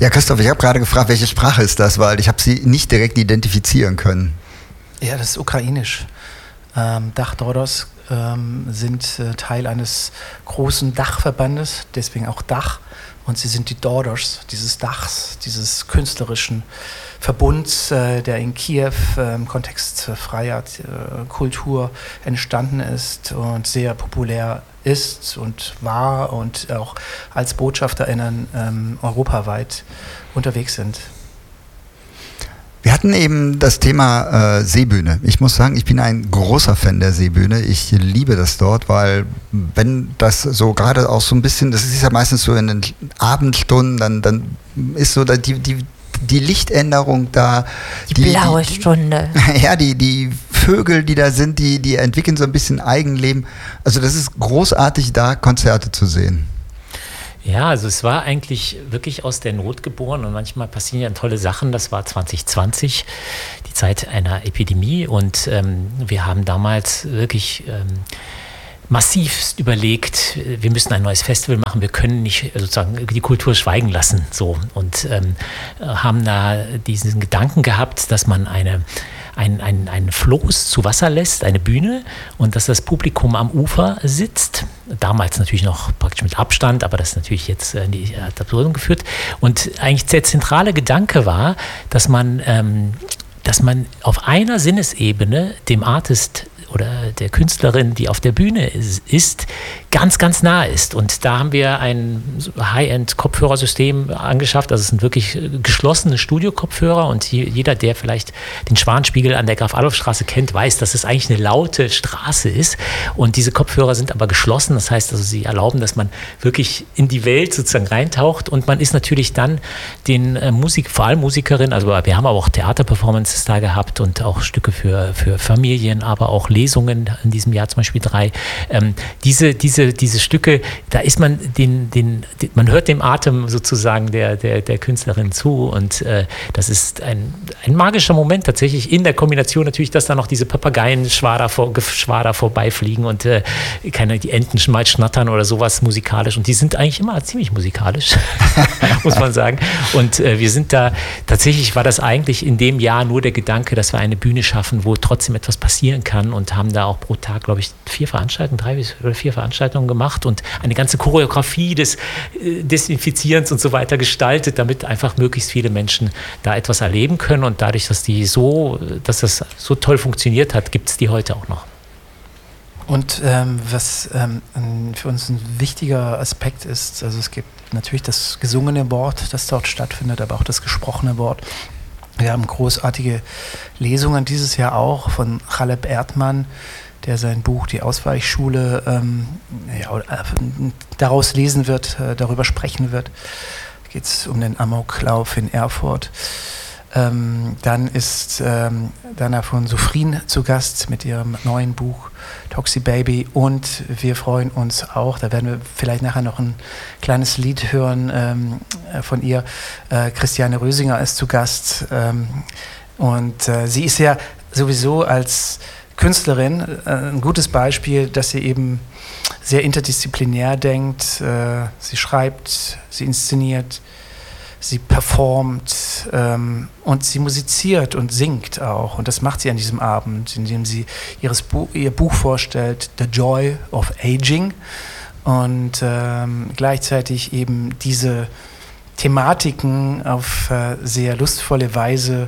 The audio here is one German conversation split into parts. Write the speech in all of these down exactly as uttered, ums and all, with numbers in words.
Ja, Christoph, ich habe gerade gefragt, welche Sprache ist das, weil ich habe sie nicht direkt identifizieren können. Ja, das ist ukrainisch. Ähm, Dach-Dordos ähm, sind äh, Teil eines großen Dachverbandes, deswegen auch Dach. Und sie sind die Dordos, dieses Dachs, dieses künstlerischen Verbunds, äh, der in Kiew äh, im Kontext äh, freier äh, Kultur entstanden ist und sehr populär ist und war und auch als BotschafterInnen ähm, europaweit unterwegs sind. Wir hatten eben das Thema äh, Seebühne. Ich muss sagen, ich bin ein großer Fan der Seebühne. Ich liebe das dort, weil wenn das so gerade auch so ein bisschen, das ist ja meistens so in den Abendstunden, dann, dann ist so die, die, die Lichtänderung da. Die, die blaue die, Stunde. Ja, die, die Vögel, die da sind, die, die entwickeln so ein bisschen Eigenleben. Also das ist großartig, da Konzerte zu sehen. Ja, also es war eigentlich wirklich aus der Not geboren und manchmal passieren ja tolle Sachen. Das war zwanzig zwanzig, die Zeit einer Epidemie und ähm, wir haben damals wirklich ähm, massivst überlegt, wir müssen ein neues Festival machen, wir können nicht sozusagen die Kultur schweigen lassen. So. Und ähm, haben da diesen Gedanken gehabt, dass man eine Ein, ein, ein Floß zu Wasser lässt, eine Bühne, und dass das Publikum am Ufer sitzt. Damals natürlich noch praktisch mit Abstand, aber das ist natürlich jetzt in die Adaption geführt. Und eigentlich der zentrale Gedanke war, dass man, ähm, dass man auf einer Sinnesebene dem Artist oder der Künstlerin, die auf der Bühne ist, ganz, ganz nah ist. Und da haben wir ein High-End-Kopfhörersystem angeschafft. Also es sind wirklich geschlossene Studio-Kopfhörer und jeder, der vielleicht den Schwanspiegel an der Graf-Adolf-Straße kennt, weiß, dass es eigentlich eine laute Straße ist. Und diese Kopfhörer sind aber geschlossen. Das heißt also, sie erlauben, dass man wirklich in die Welt sozusagen reintaucht. Und man ist natürlich dann den äh, Musik, vor allem Musikerinnen, also wir haben aber auch Theaterperformances da gehabt und auch Stücke für, für Familien, aber auch Lesungen in diesem Jahr, zum Beispiel drei. Ähm, diese, diese Diese Stücke, da ist man den, den, den, man hört dem Atem sozusagen der, der, der Künstlerin zu und äh, das ist ein, ein magischer Moment tatsächlich in der Kombination natürlich, dass da noch diese Papageien-Schwader vor, Schwader vorbeifliegen und äh, keine, die Enten mal schnattern oder sowas musikalisch und die sind eigentlich immer ziemlich musikalisch, muss man sagen. Und äh, wir sind da, tatsächlich war das eigentlich in dem Jahr nur der Gedanke, dass wir eine Bühne schaffen, wo trotzdem etwas passieren kann und haben da auch pro Tag, glaube ich, vier Veranstaltungen, drei oder vier Veranstaltungen gemacht und eine ganze Choreografie des äh, Desinfizierens und so weiter gestaltet, damit einfach möglichst viele Menschen da etwas erleben können und dadurch, dass die so, dass das so toll funktioniert hat, gibt es die heute auch noch. Und ähm, was ähm, für uns ein wichtiger Aspekt ist, also es gibt natürlich das gesungene Wort, das dort stattfindet, aber auch das gesprochene Wort. Wir haben großartige Lesungen dieses Jahr auch von Chaleb Erdmann, der sein Buch Die Ausweichschule ähm, ja, äh, daraus lesen wird, äh, darüber sprechen wird. Da geht es um den Amoklauf in Erfurt. Ähm, dann ist ähm, Dana von Soufrien zu Gast mit ihrem neuen Buch Toxi Baby und wir freuen uns auch, da werden wir vielleicht nachher noch ein kleines Lied hören ähm, von ihr. Äh, Christiane Rösinger ist zu Gast ähm, und äh, sie ist ja sowieso als Künstlerin äh, ein gutes Beispiel, dass sie eben sehr interdisziplinär denkt. Äh, sie schreibt, sie inszeniert, sie performt ähm, und sie musiziert und singt auch. Und das macht sie an diesem Abend, indem sie ihres Bu- ihr Buch vorstellt, The Joy of Aging. Und ähm, gleichzeitig eben diese Thematiken auf äh, sehr lustvolle Weise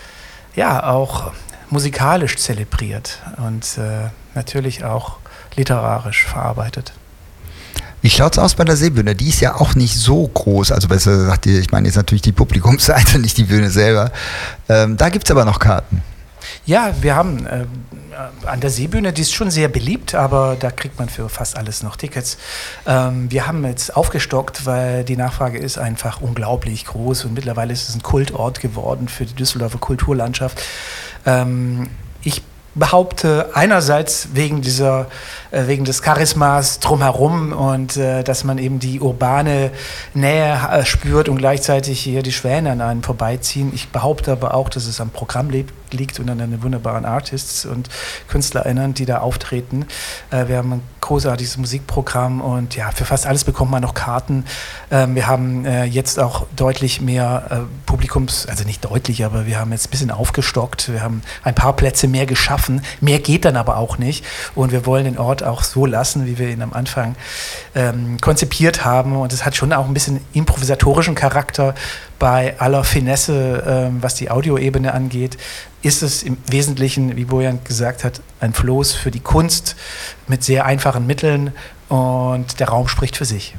ja auch musikalisch zelebriert und äh, natürlich auch literarisch verarbeitet. Wie schaut's aus bei der Seebühne? Die ist ja auch nicht so groß, also besser gesagt, ich meine jetzt natürlich die Publikumsseite, nicht die Bühne selber. Ähm, da gibt's aber noch Karten. Ja, wir haben äh, an der Seebühne, die ist schon sehr beliebt, aber da kriegt man für fast alles noch Tickets. Ähm, wir haben jetzt aufgestockt, weil die Nachfrage ist einfach unglaublich groß und mittlerweile ist es ein Kultort geworden für die Düsseldorfer Kulturlandschaft. Ähm, ich behaupte einerseits wegen dieser, äh, wegen des Charismas drumherum und äh, dass man eben die urbane Nähe äh, spürt und gleichzeitig hier die Schwäne an einem vorbeiziehen. Ich behaupte aber auch, dass es am Programm lebt, liegt und an den wunderbaren Artists und KünstlerInnen, die da auftreten. Äh, wir haben ein großartiges Musikprogramm und ja, für fast alles bekommt man noch Karten. Ähm, wir haben äh, jetzt auch deutlich mehr äh, Publikums, also nicht deutlich, aber wir haben jetzt ein bisschen aufgestockt. Wir haben ein paar Plätze mehr geschaffen. Mehr geht dann aber auch nicht. Und wir wollen den Ort auch so lassen, wie wir ihn am Anfang ähm, konzipiert haben. Und es hat schon auch ein bisschen improvisatorischen Charakter. Bei aller Finesse, ähm, was die Audioebene angeht, ist es im Wesentlichen, wie Bojan gesagt hat, ein Floß für die Kunst mit sehr einfachen Mitteln und der Raum spricht für sich.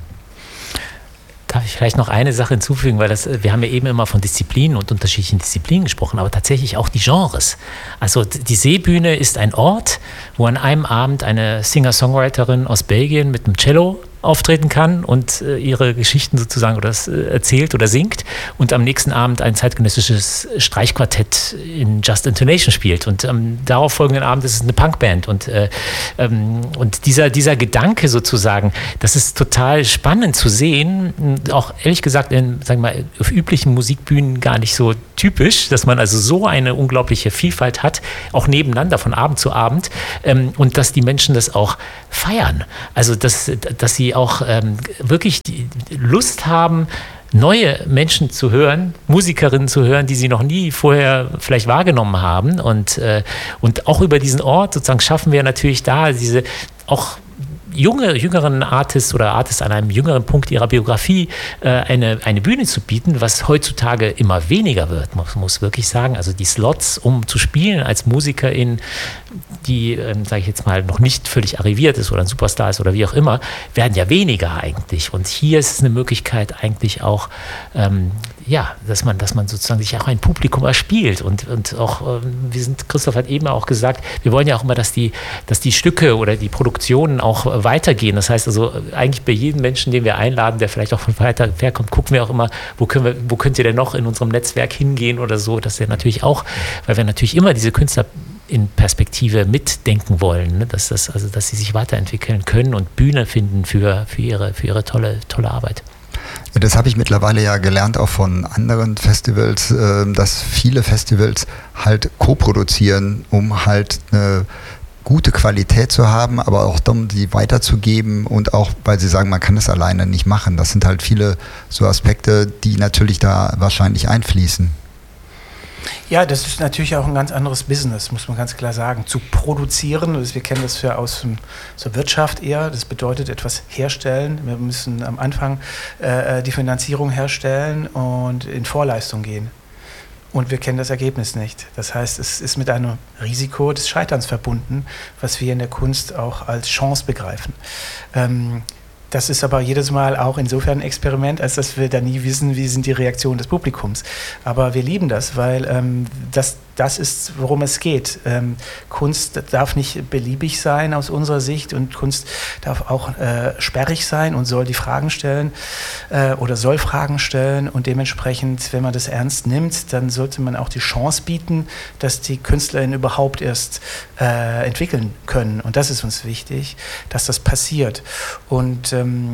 Darf ich vielleicht noch eine Sache hinzufügen, weil das, wir haben ja eben immer von Disziplinen und unterschiedlichen Disziplinen gesprochen, aber tatsächlich auch die Genres. Also die Seebühne ist ein Ort, wo an einem Abend eine Singer-Songwriterin aus Belgien mit einem Cello auftreten kann und äh, ihre Geschichten sozusagen oder das, äh, erzählt oder singt und am nächsten Abend ein zeitgenössisches Streichquartett in Just Intonation spielt und am darauf folgenden Abend ist es eine Punkband und, äh, ähm, und dieser, dieser Gedanke sozusagen, das ist total spannend zu sehen, auch ehrlich gesagt in, sagen wir mal, auf üblichen Musikbühnen gar nicht so typisch, dass man also so eine unglaubliche Vielfalt hat, auch nebeneinander von Abend zu Abend ähm, und dass die Menschen das auch feiern, also dass, dass sie auch ähm, wirklich die Lust haben, neue Menschen zu hören, Musikerinnen zu hören, die sie noch nie vorher vielleicht wahrgenommen haben. Und, äh, und auch über diesen Ort sozusagen schaffen wir natürlich da diese auch junge, jüngeren Artists oder Artists an einem jüngeren Punkt ihrer Biografie äh, eine, eine Bühne zu bieten, was heutzutage immer weniger wird, muss, muss wirklich sagen. Also die Slots, um zu spielen als Musikerin, die, ähm, sage ich jetzt mal, noch nicht völlig arriviert ist oder ein Superstar ist oder wie auch immer, werden ja weniger eigentlich. Und hier ist es eine Möglichkeit eigentlich auch, ähm, ja, dass man, dass man sozusagen sich auch ein Publikum erspielt und, und auch, ähm, wir sind, Christoph hat eben auch gesagt, wir wollen ja auch immer, dass die, dass die Stücke oder die Produktionen auch äh, weitergehen. Das heißt also, eigentlich bei jedem Menschen, den wir einladen, der vielleicht auch von weiter herkommt, gucken wir auch immer, wo können wir, wo könnt ihr denn noch in unserem Netzwerk hingehen oder so, dass wir natürlich auch, weil wir natürlich immer diese Künstler in Perspektive mitdenken wollen, ne? dass das, also dass sie sich weiterentwickeln können und Bühne finden für, für ihre, für ihre tolle, tolle Arbeit. Das habe ich mittlerweile ja gelernt auch von anderen Festivals, dass viele Festivals halt co-produzieren, um halt eine gute Qualität zu haben, aber auch um die weiterzugeben und auch, weil sie sagen, man kann es alleine nicht machen. Das sind halt viele so Aspekte, die natürlich da wahrscheinlich einfließen. Ja, das ist natürlich auch ein ganz anderes Business, muss man ganz klar sagen. Zu produzieren, wir kennen das ja aus der Wirtschaft eher, das bedeutet etwas herstellen. Wir müssen am Anfang äh, die Finanzierung herstellen und in Vorleistung gehen. Und wir kennen das Ergebnis nicht. Das heißt, es ist mit einem Risiko des Scheiterns verbunden, was wir in der Kunst auch als Chance begreifen. Ähm, Das ist aber jedes Mal auch insofern ein Experiment, als dass wir da nie wissen, wie sind die Reaktionen des Publikums. Aber wir lieben das, weil ähm, das, das ist, worum es geht. Ähm, Kunst darf nicht beliebig sein aus unserer Sicht und Kunst darf auch äh, sperrig sein und soll die Fragen stellen äh, oder soll Fragen stellen. Und dementsprechend, wenn man das ernst nimmt, dann sollte man auch die Chance bieten, dass die KünstlerInnen überhaupt erst äh, entwickeln können. Und das ist uns wichtig, dass das passiert. Und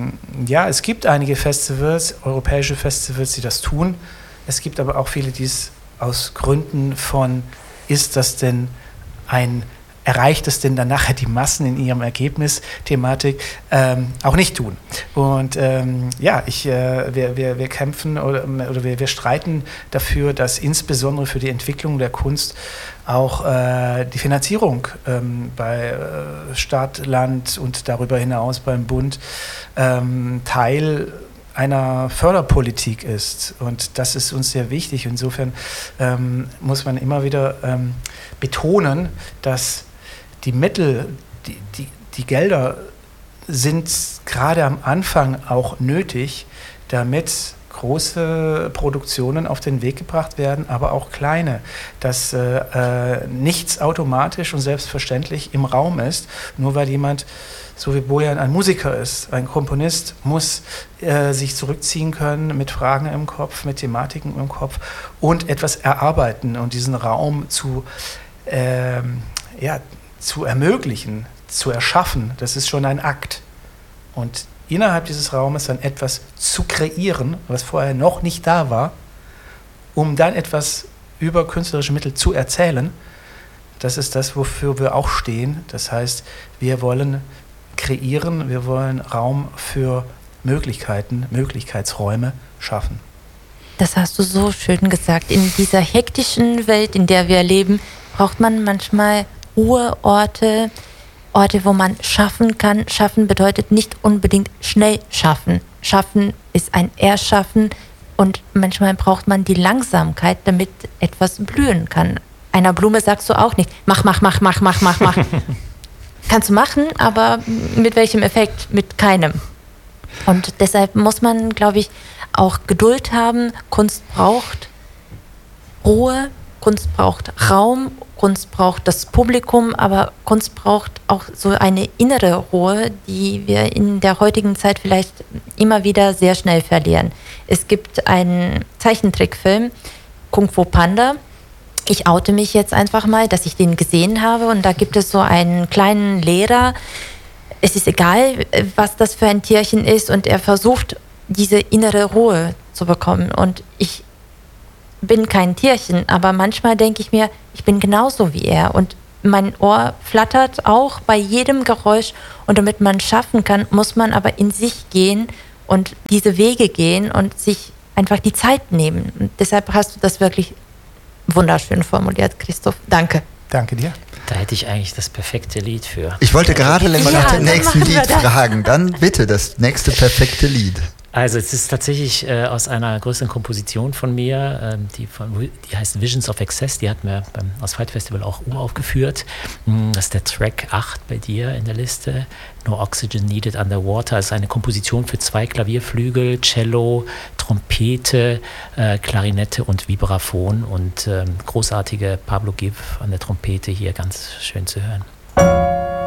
ja, es gibt einige Festivals, europäische Festivals, die das tun. Es gibt aber auch viele, die es aus Gründen von, ist das denn ein, erreicht es denn dann nachher die Massen in ihrem Ergebnis, Thematik, ähm, auch nicht tun. Und ähm, ja, ich, äh, wir, wir, wir kämpfen oder, oder wir, wir streiten dafür, dass insbesondere für die Entwicklung der Kunst auch äh, die Finanzierung ähm, bei äh, Stadt, Land und darüber hinaus beim Bund ähm, Teil einer Förderpolitik ist. Und das ist uns sehr wichtig. Insofern ähm, muss man immer wieder ähm, betonen, dass die Mittel, die, die, die Gelder sind gerade am Anfang auch nötig, damit große Produktionen auf den Weg gebracht werden, aber auch kleine, dass äh, äh, nichts automatisch und selbstverständlich im Raum ist, nur weil jemand, so wie Bojan, ein Musiker ist, ein Komponist, muss äh, sich zurückziehen können mit Fragen im Kopf, mit Thematiken im Kopf und etwas erarbeiten und diesen Raum zu, äh, ja, zu ermöglichen, zu erschaffen, das ist schon ein Akt. Und innerhalb dieses Raumes dann etwas zu kreieren, was vorher noch nicht da war, um dann etwas über künstlerische Mittel zu erzählen, das ist das, wofür wir auch stehen. Das heißt, wir wollen kreieren, wir wollen Raum für Möglichkeiten, Möglichkeitsräume schaffen. Das hast du so schön gesagt. In dieser hektischen Welt, in der wir leben, braucht man manchmal Ruheorte, Orte, wo man schaffen kann. Schaffen bedeutet nicht unbedingt schnell schaffen. Schaffen ist ein Erschaffen und manchmal braucht man die Langsamkeit, damit etwas blühen kann. Einer Blume sagst du auch nicht, mach, mach, mach, mach, mach, mach, mach. Kannst du machen, aber mit welchem Effekt? Mit keinem. Und deshalb muss man, glaube ich, auch Geduld haben. Kunst braucht Ruhe, Kunst braucht Raum, Kunst braucht das Publikum, aber Kunst braucht auch so eine innere Ruhe, die wir in der heutigen Zeit vielleicht immer wieder sehr schnell verlieren. Es gibt einen Zeichentrickfilm, Kung Fu Panda. Ich oute mich jetzt einfach mal, dass ich den gesehen habe, und da gibt es so einen kleinen Lehrer. Es ist egal, was das für ein Tierchen ist, und er versucht, diese innere Ruhe zu bekommen. Und ich bin kein Tierchen, aber manchmal denke ich mir, ich bin genauso wie er, und mein Ohr flattert auch bei jedem Geräusch, und damit man schaffen kann, muss man aber in sich gehen und diese Wege gehen und sich einfach die Zeit nehmen. Und deshalb hast du das wirklich wunderschön formuliert, Christoph. Danke. Danke dir. Da hätte ich eigentlich das perfekte Lied für. Ich wollte gerade ja, nach dem nächsten Lied das. fragen. Dann bitte das nächste perfekte Lied. Also es ist tatsächlich äh, aus einer größeren Komposition von mir, ähm, die, von, die heißt Visions of Excess, die hat mir beim Ausfight Festival auch uraufgeführt. Das ist der Track acht bei dir in der Liste. No Oxygen Needed Underwater. Das ist eine Komposition für zwei Klavierflügel, Cello, Trompete, äh, Klarinette und Vibraphon, und ähm, großartige Pablo Give an der Trompete hier ganz schön zu hören.